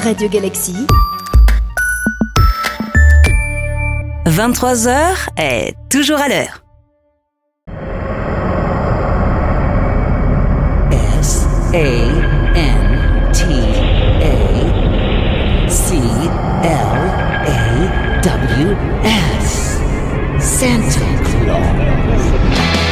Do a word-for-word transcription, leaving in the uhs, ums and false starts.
Radio Galaxie. vingt-trois heures est toujours à l'heure. S A N T A C L A W S Santa